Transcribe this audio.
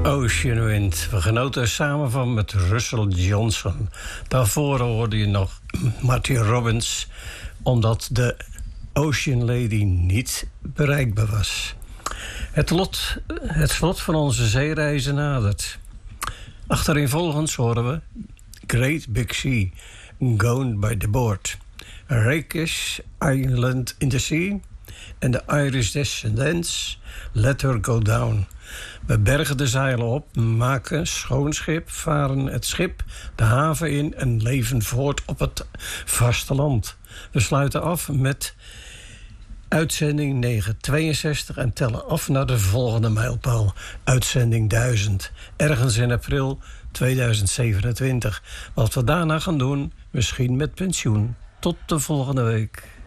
Ocean Wind. We genoten samen van met Russell Johnson. Daarvoor hoorde je nog Marty Robbins, omdat de Ocean Lady niet bereikbaar was. Het slot van onze zeereizen nadert. Achtereenvolgens horen we Great Big Sea, Gone by the Board, Rakish Island in the Sea en de Irish Descendants, Let Her Go Down. We bergen de zeilen op, maken schoon schip, varen het schip de haven in en leven voort op het vasteland. We sluiten af met uitzending 962 en tellen af naar de volgende mijlpaal, uitzending 1000, ergens in april 2027. Wat we daarna gaan doen, misschien met pensioen. Tot de volgende week.